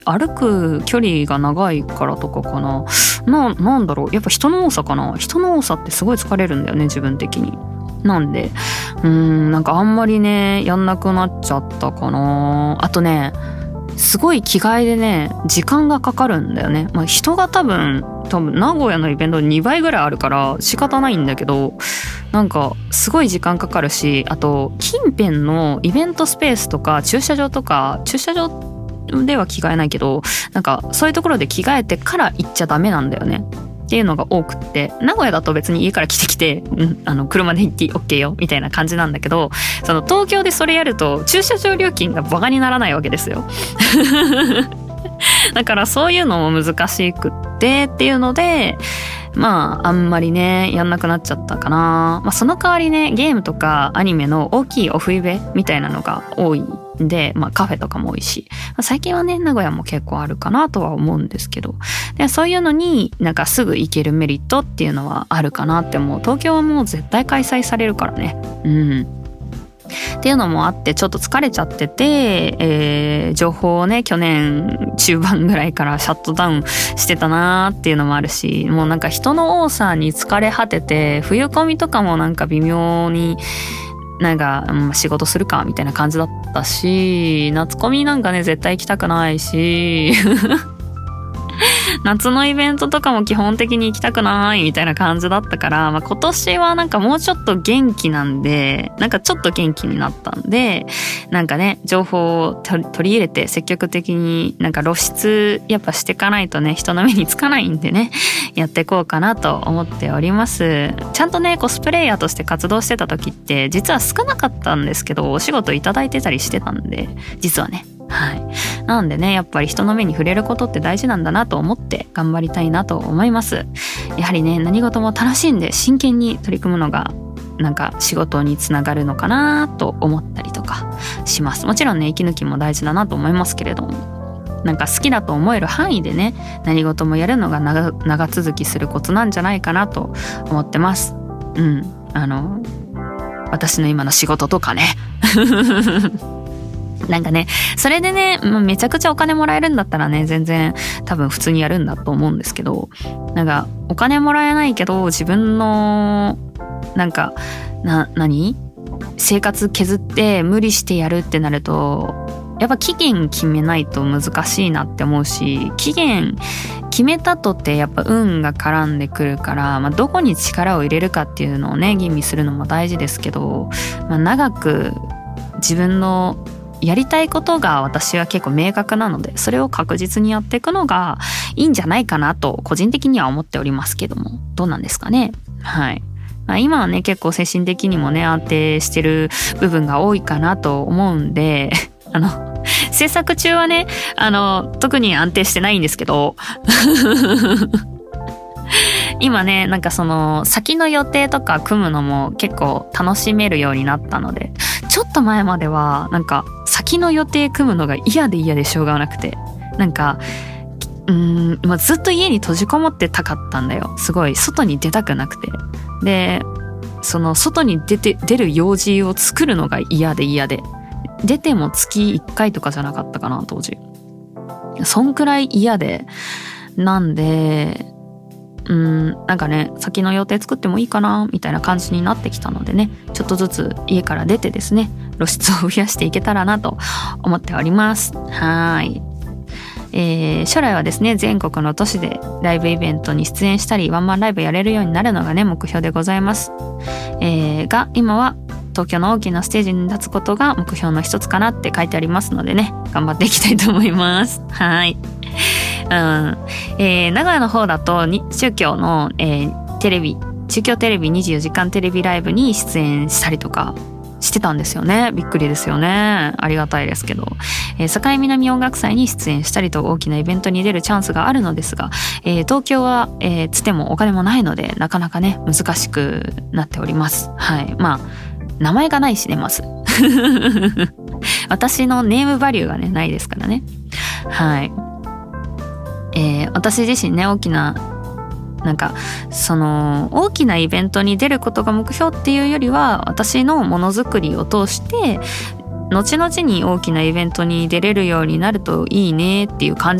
歩く距離が長いからとかかな。なんだろう。やっぱ人の多さかな。人の多さってすごい疲れるんだよね、自分的に。なんで、なんかあんまりね、やんなくなっちゃったかな。あとね、すごい着替えでね、時間がかかるんだよね。まあ人が多分名古屋のイベント2倍ぐらいあるから仕方ないんだけど、なんかすごい時間かかるし、あと近辺のイベントスペースとか駐車場では着替えないけど、なんかそういうところで着替えてから行っちゃダメなんだよねっていうのが多くって、名古屋だと別に家から来て、車で行って OK よみたいな感じなんだけど、その東京でそれやると駐車場料金がバカにならないわけですよだからそういうのも難しくってっていうので、まああんまりねやんなくなっちゃったかな。まあその代わりね、ゲームとかアニメの大きいオフイベみたいなのが多いんで、まあカフェとかも多いし、最近はね名古屋も結構あるかなとは思うんですけど、でそういうのになんかすぐ行けるメリットっていうのはあるかなって思う。東京はもう絶対開催されるからね。っていうのもあってちょっと疲れちゃってて、情報をね去年中盤ぐらいからシャットダウンしてたなーっていうのもあるし、もうなんか人の多さに疲れ果てて、冬コミとかもなんか微妙になんか、仕事するかみたいな感じだったし、夏コミなんかね絶対行きたくないし夏のイベントとかも基本的に行きたくないみたいな感じだったから、まあ、今年はなんかもうちょっと元気なんで、なんかちょっと元気になったんで、なんかね情報を取り入れて積極的になんか露出やっぱしていかないとね人の目につかないんでね、やっていこうかなと思っております。ちゃんとねコスプレイヤーとして活動してた時って実は少なかったんですけど、お仕事いただいてたりしてたんで、実はね、はい。なんでね、やっぱり人の目に触れることって大事なんだなと思って頑張りたいなと思います。やはりね、何事も楽しんで真剣に取り組むのがなんか仕事につながるのかなと思ったりとかします。もちろんね、息抜きも大事だなと思いますけれども、なんか好きだと思える範囲でね、何事もやるのが長続きするコツなんじゃないかなと思ってます。私の今の仕事とかねなんかね、それでね、めちゃくちゃお金もらえるんだったらね、全然多分普通にやるんだと思うんですけど、なんかお金もらえないけど自分のなんか生活削って無理してやるってなると、やっぱ期限決めないと難しいなって思うし、期限決めたとってやっぱ運が絡んでくるから、どこに力を入れるかっていうのをね吟味するのも大事ですけど、長く自分のやりたいことが私は結構明確なので、それを確実にやっていくのがいいんじゃないかなと個人的には思っておりますけども、どうなんですかね。はい。今はね結構精神的にもね安定してる部分が多いかなと思うんで制作中はね特に安定してないんですけど今ねなんかその先の予定とか組むのも結構楽しめるようになったので、ちょっと前まではなんか先の予定組むのが嫌でしょうがなくて、なんかずっと家に閉じこもってたかったんだよ。すごい外に出たくなくて、でその外に出る用事を作るのが嫌で出ても月1回とかじゃなかったかな当時。そんくらい嫌で、なんでなんかね先の予定作ってもいいかなみたいな感じになってきたのでね、ちょっとずつ家から出てですね露出を増やしていけたらなと思っております。はい。将来はですね全国の都市でライブイベントに出演したりワンマンライブやれるようになるのがね目標でございます。が今は東京の大きなステージに立つことが目標の一つかなって書いてありますのでね、頑張っていきたいと思います。はい。名古屋の方だと中京の、中京テレビ24時間テレビライブに出演したりとかしてたんですよね。びっくりですよね。ありがたいですけど、境南音楽祭に出演したりと大きなイベントに出るチャンスがあるのですが、東京は、つてもお金もないのでなかなかね難しくなっております。はい。名前がないしね、まず私のネームバリューがねないですからね。はい。私自身ね大きなその大きなイベントに出ることが目標っていうよりは、私のものづくりを通して後々に大きなイベントに出れるようになるといいねっていう感じ